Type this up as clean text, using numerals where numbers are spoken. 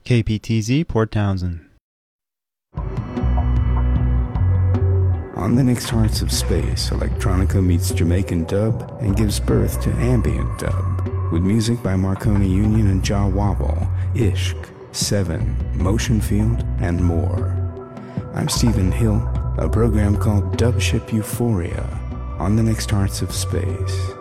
KPTZ, Port Townsend. On the next Hearts of Space, electronica meets Jamaican dub and gives birth to ambient dub, with music by Marconi Union and Jah Wobble, Ishq, Seven, Motion Field, and more. I'm Stephen Hill, a program called Dubship Euphoria on the next Hearts of Space.